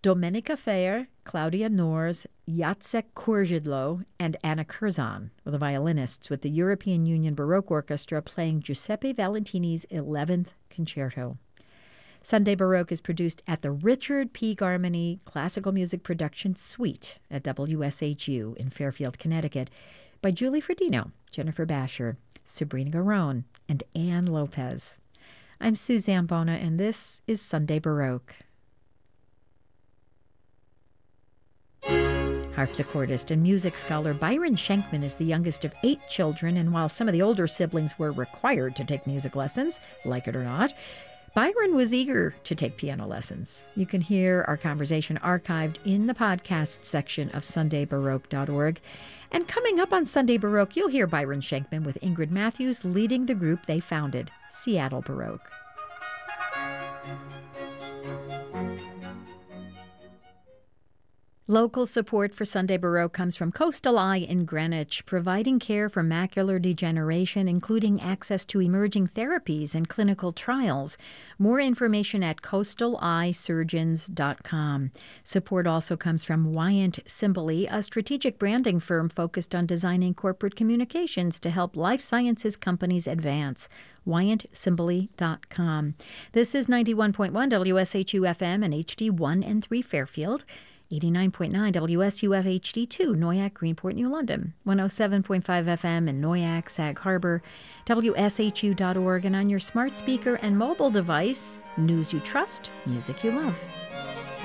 Domenica Fehr, Claudia Nors, Jacek Kurzidlo, and Anna Curzon were the violinists, with the European Union Baroque Orchestra playing Giuseppe Valentini's 11th Concerto. Sunday Baroque is produced at the Richard P. Garmany Classical Music Production Suite at WSHU in Fairfield, Connecticut, by Julie Frodino, Jennifer Basher, Sabrina Garone, and Ann Lopez. I'm Suzanne Bona, and this is Sunday Baroque. Harpsichordist and music scholar Byron Schenkman is the youngest of 8 children, and while some of the older siblings were required to take music lessons, like it or not, Byron was eager to take piano lessons. You can hear our conversation archived in the podcast section of SundayBaroque.org. And coming up on Sunday Baroque, you'll hear Byron Schenkman with Ingrid Matthews leading the group they founded, Seattle Baroque. Local support for Sunday Baroque comes from Coastal Eye in Greenwich, providing care for macular degeneration, including access to emerging therapies and clinical trials. More information at coastaleyesurgeons.com. Support also comes from Wyant Simboli, a strategic branding firm focused on designing corporate communications to help life sciences companies advance. WyantSimboli.com. This is 91.1 WSHU FM and HD1 and 3 Fairfield. 89.9 WSUF HD2, Noyac, Greenport, New London. 107.5 FM in Noyac, Sag Harbor. WSHU.org, and on your smart speaker and mobile device, news you trust, music you love.